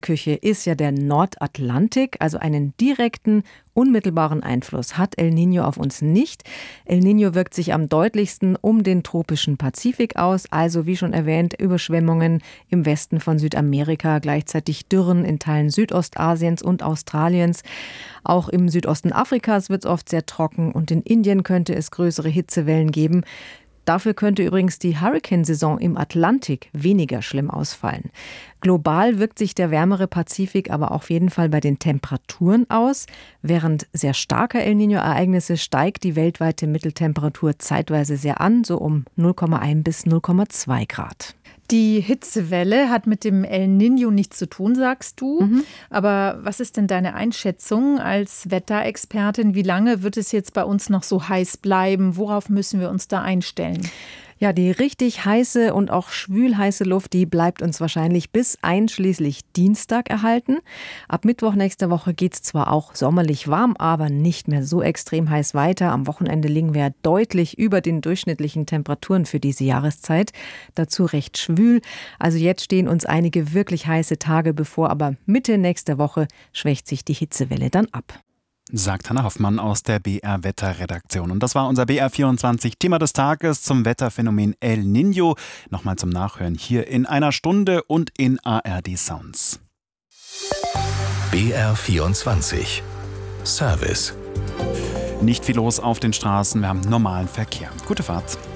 Küche ist ja der Nordatlantik, also einen direkten, unmittelbaren Einfluss hat El Niño auf uns nicht. El Niño wirkt sich am deutlichsten um den tropischen Pazifik aus, also wie schon erwähnt, Überschwemmungen im Westen von Südamerika, gleichzeitig Dürren in Teilen Südostasiens und Australiens. Auch im Südosten Afrikas wird es oft sehr trocken und in Indien könnte es größere Hitzewellen geben. Dafür könnte übrigens die Hurrikansaison im Atlantik weniger schlimm ausfallen. Global wirkt sich der wärmere Pazifik aber auf jeden Fall bei den Temperaturen aus. Während sehr starker El Niño-Ereignisse steigt die weltweite Mitteltemperatur zeitweise sehr an, so um 0,1 bis 0,2 Grad. Die Hitzewelle hat mit dem El Niño nichts zu tun, sagst du. Aber was ist denn deine Einschätzung als Wetterexpertin? Wie lange wird es jetzt bei uns noch so heiß bleiben? Worauf müssen wir uns da einstellen? Ja, die richtig heiße und auch schwülheiße Luft, die bleibt uns wahrscheinlich bis einschließlich Dienstag erhalten. Ab Mittwoch nächste Woche geht es zwar auch sommerlich warm, aber nicht mehr so extrem heiß weiter. Am Wochenende liegen wir deutlich über den durchschnittlichen Temperaturen für diese Jahreszeit. Dazu recht schwül. Also jetzt stehen uns einige wirklich heiße Tage bevor, aber Mitte nächster Woche schwächt sich die Hitzewelle dann ab. Sagt Hanna Hoffmann aus der BR-Wetterredaktion. Und das war unser BR24-Thema des Tages zum Wetterphänomen El Niño. Nochmal zum Nachhören hier in einer Stunde und in ARD Sounds. BR24 Service. Nicht viel los auf den Straßen, wir haben normalen Verkehr. Gute Fahrt.